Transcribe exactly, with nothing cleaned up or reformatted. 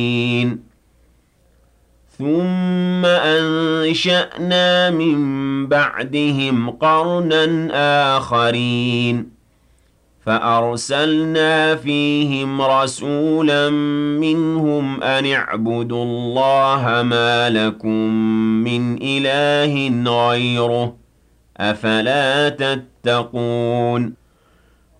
ثُمَّ أَنشَأْنَا مِن بَعْدِهِمْ قَرْنًا آخَرِينَ فَأَرْسَلْنَا فِيهِمْ رَسُولًا مِّنْهُمْ أَنِ اعْبُدُوا اللَّهَ مَا لَكُم مِّنْ إِلَٰهٍ غَيْرُهُ ۖ أَفَلَا تَتَّقُونَ